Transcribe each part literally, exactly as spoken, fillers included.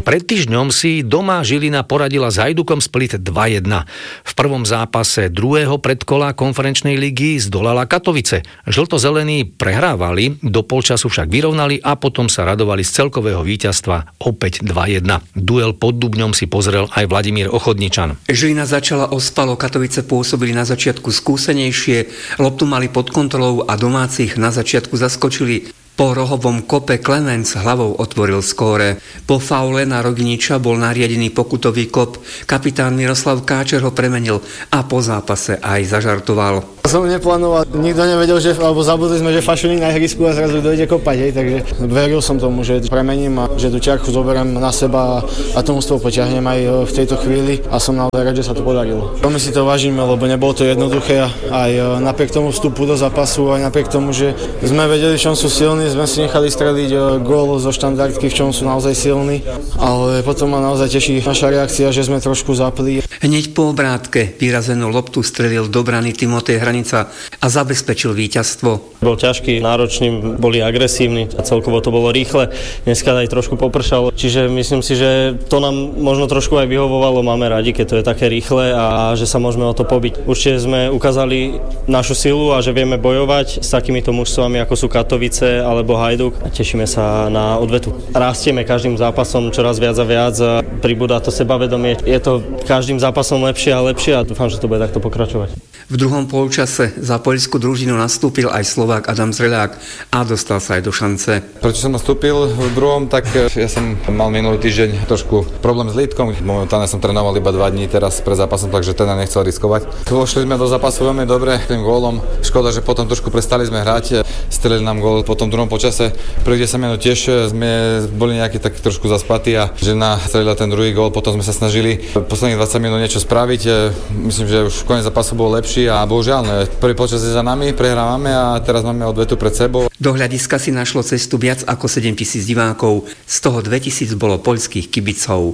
Pred týždňom si doma Žilina poradila s Hajdukom Split dva jedna. V prvom zápase druhého predkola konferenčnej ligy zdolala Katovice. Žlto-zelení prehrávali, do polčasu však vyrovnali a potom sa radovali z celkového víťazstva opäť dva jedna. Duel pod Dubňom si pozrel aj Vladimír Ochodničan. Žilina začala ospalo, Katovice pôsobili na začiatku skúsenejšie, loptu mali pod kontrolou a domácich na začiatku zaskočili. Po rohovom kope Clemens hlavou otvoril skóre. Po faule na Roginiča bol nariadený pokutový kop. Kapitán Miroslav Káčer ho premenil a po zápase aj zažartoval. Som neplánoval, nikto nevedel, že, alebo zabudli sme, že Fašuník na ihrisku a zrazu dojde kopať, hej, takže veril som tomu, že premením a že tú ťarchu zoberiem na seba a tomu z toho poťahnem aj v tejto chvíli a som naozaj rád, že sa to podarilo. My si to vážime, lebo nebolo to jednoduché aj napriek tomu vstupu do zápasu, aj napriek tomu, že sme vedeli, v čom sú silní, sme si nechali streliť gól zo štandardky, v čom sú naozaj silní, ale potom ma naozaj teší naša reakcia, že sme trošku zapli. Hneď po obrátke vyrazenú loptu strelil do brany Timotej Hranica a zabezpečil víťazstvo. Bol ťažký, náročný, boli agresívni a celkovo to bolo rýchle. Dneska aj trošku popršalo, čiže myslím si, že to nám možno trošku aj vyhovovalo. Máme radi, keď to je také rýchle a že sa môžeme o to pobiť. Určite sme ukázali našu silu a že vieme bojovať s takýmito mužstvami, ako sú Katovice alebo Hajduk. Tešíme sa na odvetu. Rastieme každým zápasom čoraz viac a viac a pribúda to sebavedomie. Je to každým zápasom lepšie a lepšie a dúfam, že to bude takto pokračovať. V druhom polčase za poľskú družinu nastúpil aj Slovák Adam Zreľák a dostal sa aj do šance. Prečo som nastúpil v druhom, tak ja som mal minulý týždeň trošku problém s lítkom. Momentálne som trénoval iba dva dní teraz pred zápasom, takže ten nechcel riskovať. Vošli sme do zápasu veľmi dobre tým gólom. Škoda, že potom trošku prestali sme hrať. Strelili nám gól po tom druhom počase. Prvých desať minút tiež sme boli nejaký taký trošku zaspatí a žena strelila ten druhý gól, potom sme sa snažili posledných dvadsať minút niečo spraviť. Myslím, že už koniec zápasu bol lepší a bohužiaľ, prvý počas je za nami, prehrávame a teraz máme odvetu pred sebou. Do hľadiska si našlo cestu viac ako sedemtisíc divákov, z toho dvetisíc bolo poľských kibicov.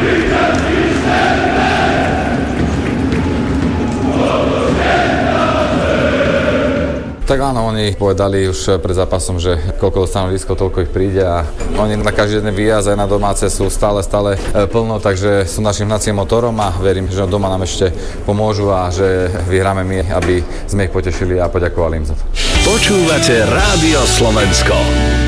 Tak áno, oni povedali už pred zápasom, že koľko dostanú lístkov, toľko ich príde a oni na každý jeden výjazd aj na domáce sú stále, stále plno, takže sú našim hnacím motorom a verím, že doma nám ešte pomôžu a že vyhráme my, aby sme ich potešili a poďakovali im za to. Počúvate Rádio Slovensko.